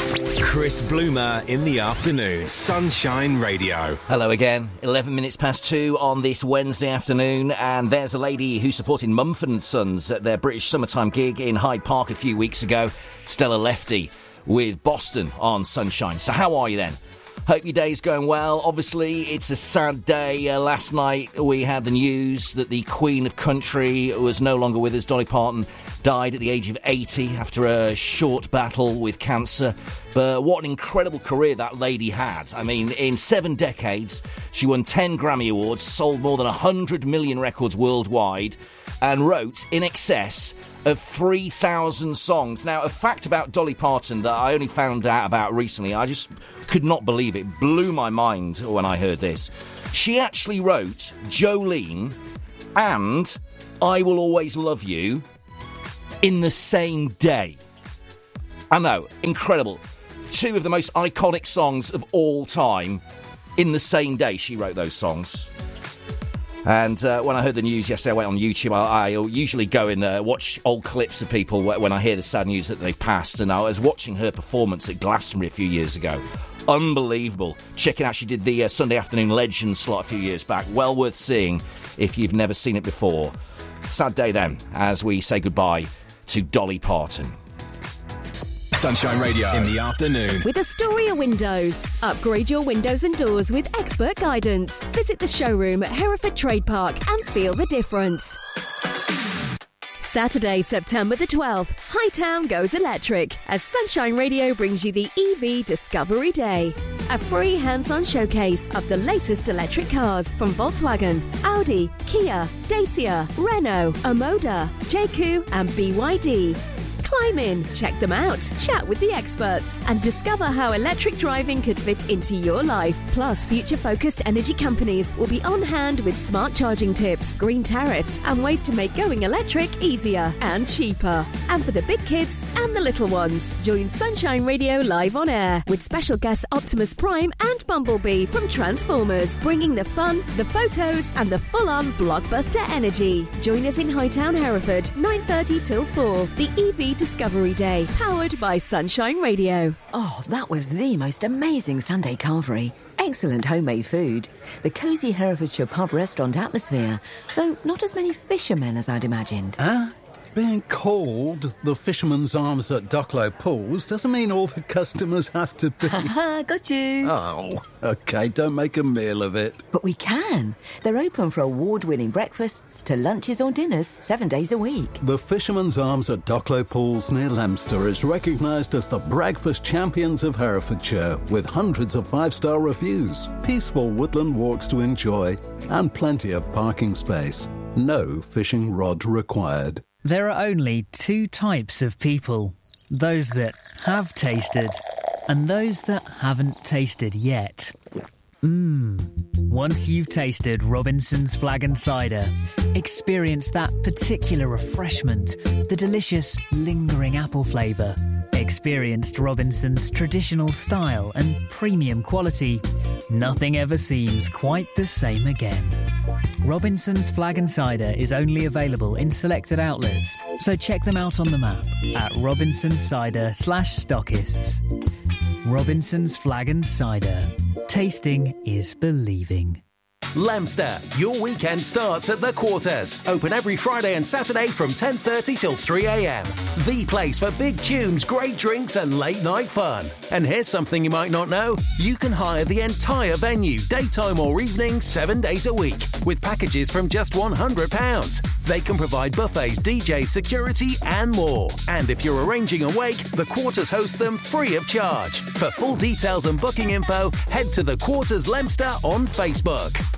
Chris Bloomer in the afternoon. Sunshine Radio. Hello again. 11 minutes past 2 on this Wednesday afternoon, and there's a lady who supported Mumford & Sons at their British summertime gig in Hyde Park a few weeks ago, Stella Lefty, with Boston on Sunshine. So how are you then? Hope your day's going well. Obviously, it's a sad day. Last night we had the news that the Queen of Country was no longer with us. Dolly Parton died at the age of 80 after a short battle with cancer. But what an incredible career that lady had. I mean, in 7 decades, she won 10 Grammy Awards, sold more than 100 million records worldwide, and wrote in excess of 3,000 songs. Now, a fact about Dolly Parton that I only found out about recently, I just could not believe it. It blew my mind when I heard this. She actually wrote Jolene and I Will Always Love You in the same day. I know, incredible. 2 of the most iconic songs of all time in the same day she wrote those songs. And when I heard the news yesterday, I went on YouTube. I usually go and watch old clips of people when I hear the sad news that they've passed. And I was watching her performance at Glastonbury a few years ago. Unbelievable. Checking out, she did the Sunday Afternoon Legends slot a few years back. Well worth seeing if you've never seen it before. Sad day then, as we say goodbye to Dolly Parton. Sunshine Radio in the afternoon. With Astoria Windows. Upgrade your windows and doors with expert guidance. Visit the showroom at Hereford Trade Park and feel the difference. Saturday, September the 12th, Hightown goes electric as Sunshine Radio brings you the EV Discovery Day. A free hands-on showcase of the latest electric cars from Volkswagen, Audi, Kia, Dacia, Renault, Omoda, JQ and BYD. Climb in, check them out, chat with the experts, and discover how electric driving could fit into your life. Plus, future-focused energy companies will be on hand with smart charging tips, green tariffs, and ways to make going electric easier and cheaper. And for the big kids and the little ones, join Sunshine Radio live on air with special guests Optimus Prime and Bumblebee from Transformers, bringing the fun, the photos, and the full-on blockbuster energy. Join us in Hightown, Hereford, 9:30 till 4. The EV Discovery Day, powered by Sunshine Radio. Oh, that was the most amazing Sunday carvery. Excellent homemade food. The cosy Herefordshire pub restaurant atmosphere, though not as many fishermen as I'd imagined. Being called the Fisherman's Arms at Ducklow Pools doesn't mean all the customers have to be... Ha, got you. Oh, OK, don't make a meal of it. But we can. They're open for award-winning breakfasts to lunches or dinners 7 days a week. The Fisherman's Arms at Ducklow Pools near Leominster is recognised as the breakfast champions of Herefordshire, with hundreds of 5-star reviews, peaceful woodland walks to enjoy, and plenty of parking space. No fishing rod required. There are only 2 types of people. Those that have tasted and those that haven't tasted yet. Once you've tasted Robinson's Flag and Cider, experience that particular refreshment, the delicious, lingering apple flavour. Experienced Robinson's traditional style and premium quality. Nothing ever seems quite the same again. Robinson's Flag and Cider is only available in selected outlets, so check them out on the map at robinsoncider/stockists. Robinson's Flag and Cider. Tasting is believing. Leominster, your weekend starts at The Quarters. Open every Friday and Saturday from 10:30 till 3 a.m. The place for big tunes, great drinks and late night fun. And here's something you might not know. You can hire the entire venue, daytime or evening, 7 days a week, with packages from just £100. They can provide buffets, DJ, security and more. And if you're arranging a wake, The Quarters host them free of charge. For full details and booking info, head to The Quarters Leominster on Facebook.